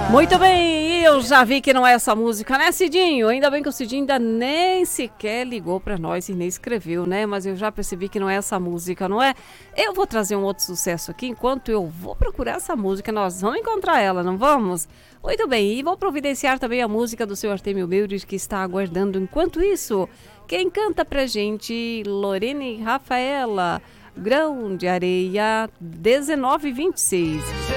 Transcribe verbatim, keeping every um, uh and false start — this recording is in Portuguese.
Muito bem, eu já vi que não é essa música, né, Cidinho? Ainda bem que o Cidinho ainda nem sequer ligou pra nós e nem escreveu, né? Mas eu já percebi que não é essa música, não é? Eu vou trazer um outro sucesso aqui, enquanto eu vou procurar essa música, nós vamos encontrar ela, não vamos? Muito bem, e vou providenciar também a música do seu Artemio Mildes, que está aguardando. Enquanto isso, quem canta pra gente? Lorene Rafaela, Grão de Areia, dezenove e vinte e seis.